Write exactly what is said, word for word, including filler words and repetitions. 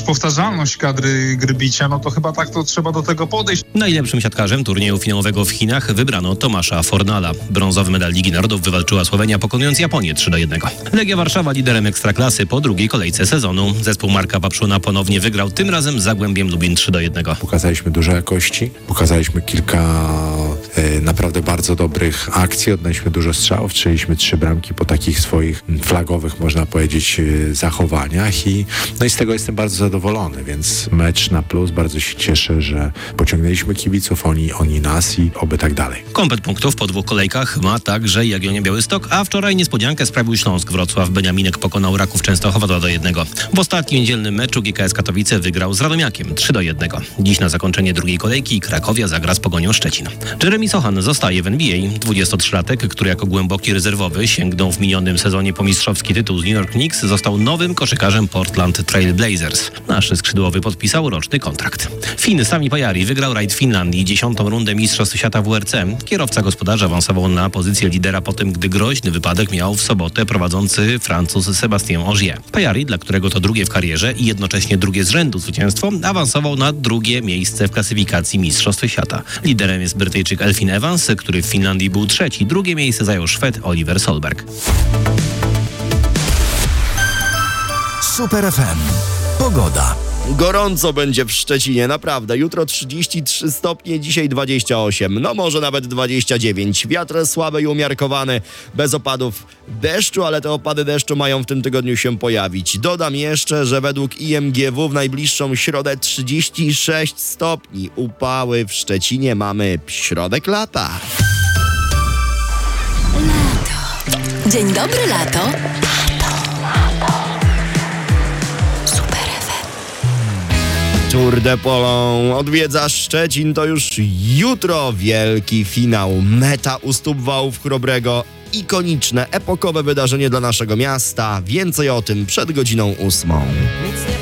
powtarzalność kadry Grbicia, no to chyba tak to trzeba do tego podejść. Najlepszym siatkarzem turnieju finałowego w Chinach wybrano Tomasza Fornala. Brązowy medal Ligi Narodów wywalczyła Słowenia, pokonując Japonię trzy do jednego. Legia Warszawa liderem Ekstraklasy po drugiej kolejce sezonu. Zespół Marka Papszuna ponownie wygrał, tym razem z Zagłębiem Lubin trzy do jednego. Pokazaliśmy dużo jakości, pokazaliśmy kilka e, naprawdę bardzo dobrych akcji, oddaliśmy dużo strzałów, strzeliśmy trzy bramki po takich swoich flagowych, można powiedzieć, e, zachowaniach i no i z tego jestem bardzo zadowolony, więc mecz na plus, bardzo się cieszę, że pociągnęliśmy kibiców, oni, oni nas i oby tak dalej. Komplet punktów po dwóch kolejkach ma także Jagiellonia Białystok, a wczoraj niespodziankę sprawił Śląsk Wrocław. Beniaminek pokonał Raków Częstochowa dwa do jednego. W ostatnim niedzielnym meczu G K S Katowice wygrał z Radomiakiem trzy do jednego. Dziś na zakończenie drugiej kolejki Krakowia zagra z Pogonią Szczecin. Jeremy Sochan zostaje w N B A. dwudziestotrzylatek, który jako głęboki rezerwowy sięgnął w minionym sezonie po mistrzowski tytuł z New York Knicks, został nowym koszykarzem Portland Trail Blazers. Nasz skrzydłowy podpisał roczny kontrakt. Fin Sami Pajari wygrał rajd Finlandii, dziesiątą rundę Mistrzostw Świata W R C. Kierowca gospodarza awansował na pozycję lidera po tym, gdy groźny wypadek miał w sobotę prowadzący Francuz Sébastien Ogier. Pajari, dla którego to drugie w karierze i jednocześnie drugie z rzędu zwycięstwo, awansował na drugie miejsce w klasyfikacji Mistrzostw Świata. Liderem jest Brytyjczyk Elfyn Evans, który w Finlandii był trzeci. Drugie miejsce zajął Szwed Oliver Solberg. Super F M. Pogoda. Gorąco będzie w Szczecinie, naprawdę. Jutro trzydzieści trzy stopnie, dzisiaj dwadzieścia osiem, no może nawet dwadzieścia dziewięć. Wiatr słaby i umiarkowany, bez opadów deszczu, ale te opady deszczu mają w tym tygodniu się pojawić. Dodam jeszcze, że według I M G W w najbliższą środę trzydzieści sześć stopni. Upały w Szczecinie mamy środek lata. Lato. Dzień dobry, lato. Tour de Polon odwiedza Szczecin, to już jutro wielki finał. Meta u stóp wałów Chrobrego. Ikoniczne, epokowe wydarzenie dla naszego miasta. Więcej o tym przed godziną ósmą.